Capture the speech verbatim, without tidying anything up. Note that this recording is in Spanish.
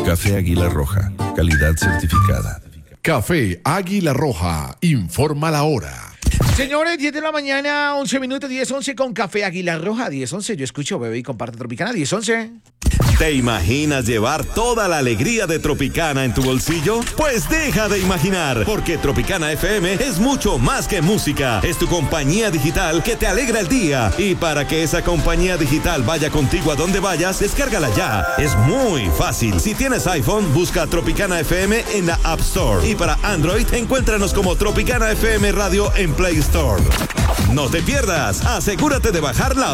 Café Águila Roja, calidad certificada. Café Águila Roja, informa la hora. Señores, diez de la mañana, once minutos, diez once con Café Águila Roja, diez once. Yo escucho Bebé y comparte Tropicana, diez once. ¿Te imaginas llevar toda la alegría de Tropicana en tu bolsillo? Pues deja de imaginar, porque Tropicana F M es mucho más que música. Es tu compañía digital que te alegra el día. Y para que esa compañía digital vaya contigo a donde vayas, descárgala ya. Es muy fácil. Si tienes iPhone, busca Tropicana F M en la App Store. Y para Android, encuéntranos como Tropicana F M Radio en Play Store. No te pierdas. Asegúrate de bajar la